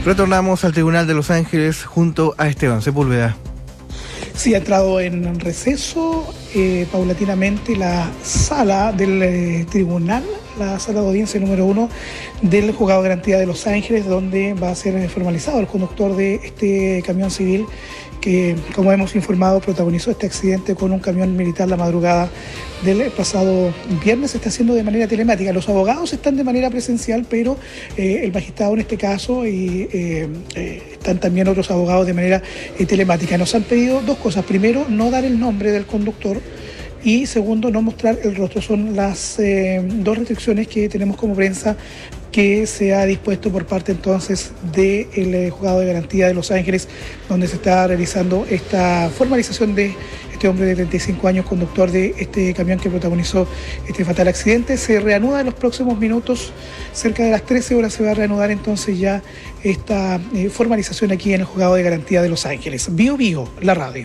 Retornamos al Tribunal de Los Ángeles junto a Esteban Sepúlveda. Sí, ha entrado en receso paulatinamente la sala del tribunal, la sala de audiencia número 1 del Juzgado de Garantía de Los Ángeles, donde va a ser formalizado el conductor de este camión civil que, como hemos informado, protagonizó este accidente con un camión militar la madrugada del pasado viernes. Se está haciendo de manera telemática. Los abogados están de manera presencial, pero el magistrado en este caso y están también otros abogados de manera telemática. Nos han pedido dos cosas. Primero, no dar el nombre del conductor. Y segundo, no mostrar el rostro. Son las dos restricciones que tenemos como prensa que se ha dispuesto por parte entonces del Juzgado de Garantía de Los Ángeles, donde se está realizando esta formalización de este hombre de 35 años, conductor de este camión que protagonizó este fatal accidente. Se reanuda en los próximos minutos, cerca de las 13 horas se va a reanudar entonces ya esta formalización aquí en el Juzgado de Garantía de Los Ángeles. Bio Bio, la radio.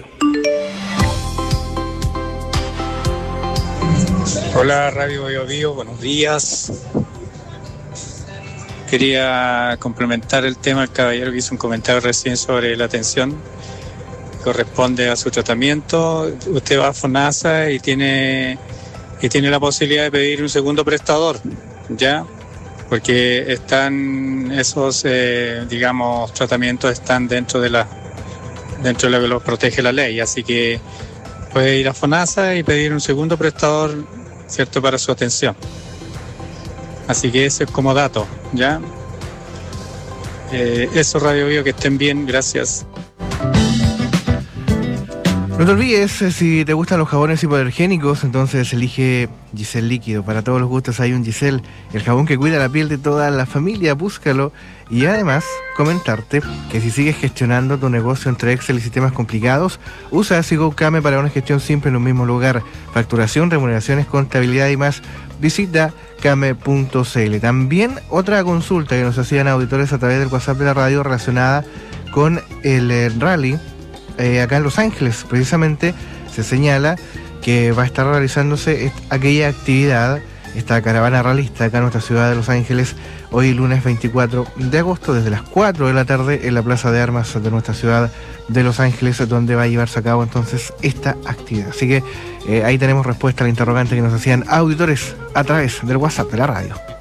Hola Radio Bio Bio, buenos días. Quería complementar el tema, el caballero que hizo un comentario recién sobre la atención, corresponde a su tratamiento. Usted va a FONASA y tiene la posibilidad de pedir un segundo prestador, ¿ya? Porque están esos, tratamientos están dentro de lo que los protege la ley, así que puede ir a FONASA y pedir un segundo prestador, ¿cierto?, para su atención. Así que eso es como dato, ¿ya? Eso, Radio Bio, que estén bien, gracias. No te olvides, si te gustan los jabones hipoalergénicos, entonces elige Giselle Líquido. Para todos los gustos hay un Giselle, el jabón que cuida la piel de toda la familia, búscalo. Y además, comentarte que si sigues gestionando tu negocio entre Excel y sistemas complicados, usa SigoCame para una gestión simple en un mismo lugar. Facturación, remuneraciones, contabilidad y más. Visita came.cl. También otra consulta que nos hacían auditores a través del WhatsApp de la radio relacionada con el rally acá en Los Ángeles. Precisamente se señala que va a estar realizándose aquella actividad, esta caravana ralista acá en nuestra ciudad de Los Ángeles, hoy lunes 24 de agosto, desde las 4 de la tarde en la Plaza de Armas de nuestra ciudad de Los Ángeles, donde va a llevarse a cabo entonces esta actividad. Así que ahí tenemos respuesta a la interrogante que nos hacían auditores a través del WhatsApp de la radio.